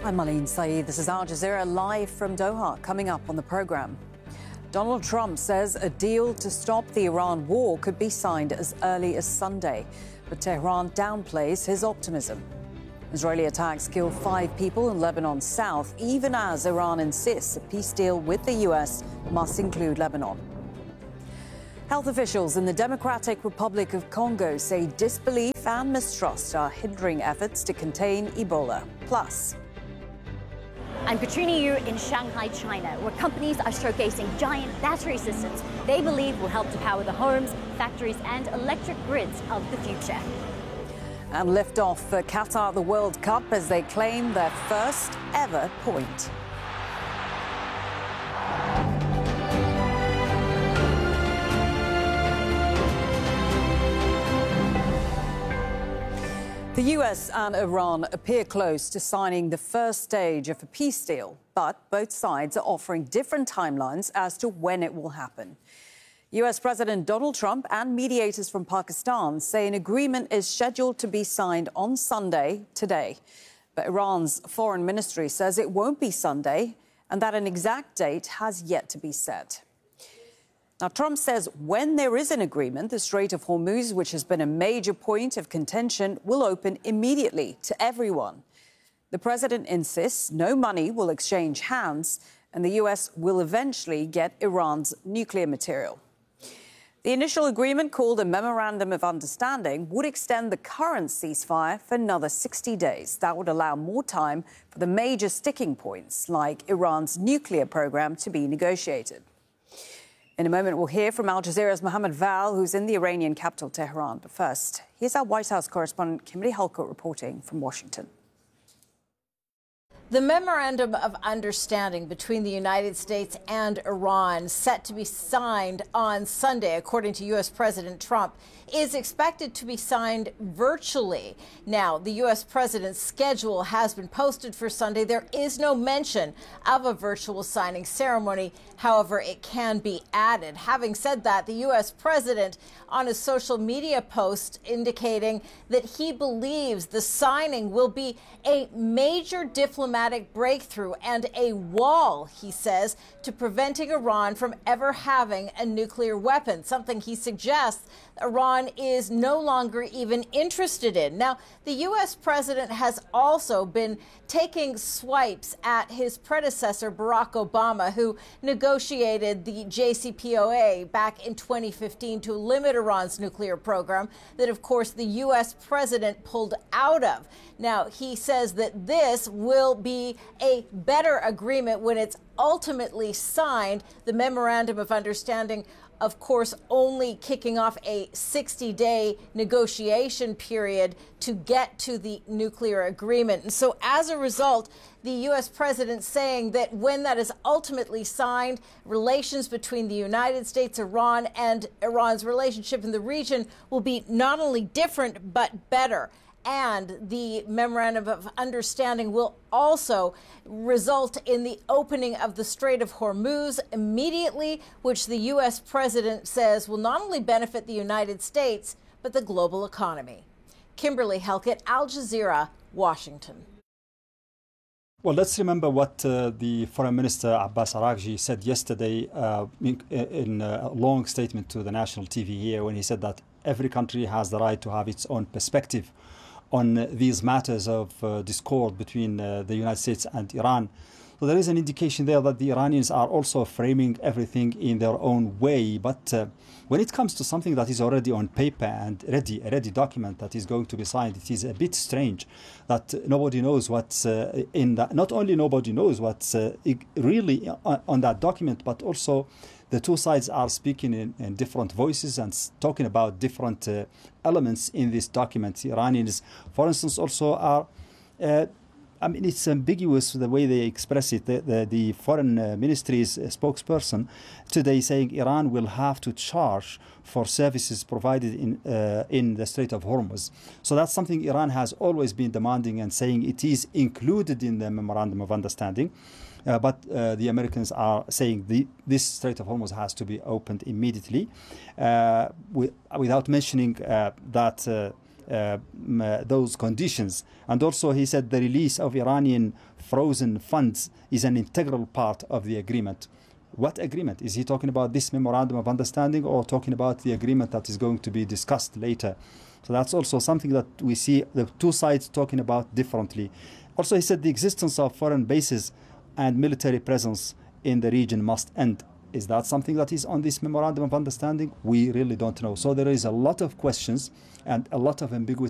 I'm Marlene Saeed. This is Al Jazeera live from Doha. Coming up on the program, Donald Trump says a deal to stop the Iran war could be signed as early as Sunday, but Tehran downplays his optimism. Israeli attacks kill 5 people in Lebanon's south, even as Iran insists a peace deal with the U.S. must include Lebanon. Health officials in the Democratic Republic of Congo say disbelief and mistrust are hindering efforts to contain Ebola. Plus, I'm Katrina Yu in Shanghai, China, where companies are showcasing giant battery systems they believe will help to power the homes, factories and electric grids of the future. And liftoff for Qatar at the World Cup as they claim their first ever point. The US and Iran appear close to signing the first stage of a peace deal, but both sides are offering different timelines as to when it will happen. US President Donald Trump and mediators from Pakistan say an agreement is scheduled to be signed on Sunday, today. But Iran's foreign ministry says it won't be Sunday and that an exact date has yet to be set. Now, Trump says when there is an agreement, the Strait of Hormuz, which has been a major point of contention, will open immediately to everyone. The president insists no money will exchange hands and the US will eventually get Iran's nuclear material. The initial agreement, called a Memorandum of Understanding, would extend the current ceasefire for another 60 days. That would allow more time for the major sticking points, like Iran's nuclear program, to be negotiated. In a moment, we'll hear from Al Jazeera's Mohammed Val, who's in the Iranian capital, Tehran. But first, here's our White House correspondent, Kimberly Halkett, reporting from Washington. The Memorandum of Understanding between the United States and Iran, set to be signed on Sunday, according to U.S. President Trump, is expected to be signed virtually. Now, the U.S. president's schedule has been posted for Sunday. There is no mention of a virtual signing ceremony. However, it can be added. Having said that, the U.S. president, on a social media post, indicating that he believes the signing will be a major diplomatic breakthrough and a wall, he says, to preventing Iran from ever having a nuclear weapon, something he suggests Iran is no longer even interested in. Now, the U.S. president has also been taking swipes at his predecessor, Barack Obama, who negotiated the JCPOA back in 2015 to limit Iran's nuclear program that, of course, the U.S. president pulled out of. Now, he says that this will be a better agreement when it's ultimately signed. The Memorandum of Understanding, of course, only kicking off a 60-day negotiation period to get to the nuclear agreement. And so as a result, the U.S. president saying that when that is ultimately signed, relations between the United States, Iran, and Iran's relationship in the region will be not only different, but better. And the Memorandum of Understanding will also result in the opening of the Strait of Hormuz immediately, which the U.S. president says will not only benefit the United States, but the global economy. Kimberly Halkett, Al Jazeera, Washington. Well, let's remember what the Foreign Minister Abbas Araghchi said yesterday in a long statement to the national TV here, when he said that every country has the right to have its own perspective on these matters of discord between the United States and Iran. So there is an indication there that the Iranians are also framing everything in their own way. But when it comes to something that is already on paper and a ready document that is going to be signed, it is a bit strange that nobody knows what's in that. Not only nobody knows what's really on that document, but also the two sides are speaking in different voices and talking about different elements in this document. The Iranians, for instance, also are it's ambiguous the way they express it. The foreign ministry's spokesperson today saying Iran will have to charge for services provided in the Strait of Hormuz. So that's something Iran has always been demanding and saying it is included in the Memorandum of Understanding. But the Americans are saying this Strait of Hormuz has to be opened immediately, without mentioning that those conditions. And also he said the release of Iranian frozen funds is an integral part of the agreement. What agreement? Is he talking about this memorandum of understanding or talking about the agreement that is going to be discussed later? So that's also something that we see the two sides talking about differently. Also, he said the existence of foreign bases and military presence in the region must end. Is that something that is on this memorandum of understanding? We really don't know. So there is a lot of questions and a lot of ambiguity